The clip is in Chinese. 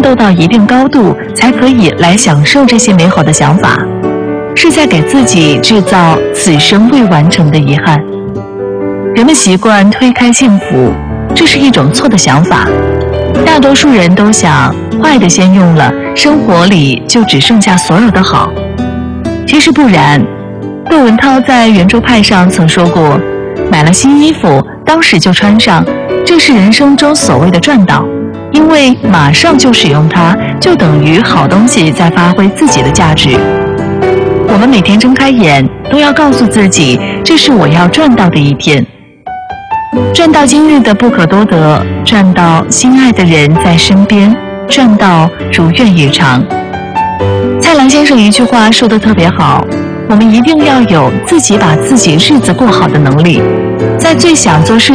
斗到一定高度，才可以来享受这些美好的想法，是在给自己制造此生未完成的遗憾。人们习惯推开幸福，这是一种错的想法。大多数人都想坏的先用了，生活里就只剩下所有的好。其实不然，窦文涛在圆桌派上曾说过，买了新衣服当时就穿上，这是人生中所谓的赚到，因为马上就使用它，就等于好东西在发挥自己的价值。我们每天睁开眼都要告诉自己，这是我要赚到的一天，赚到今日的不可多得，赚到心爱的人在身边，赚到如愿以偿。蔡澜先生一句话说得特别好，我们一定要有自己把自己日子过好的能力，在最想做事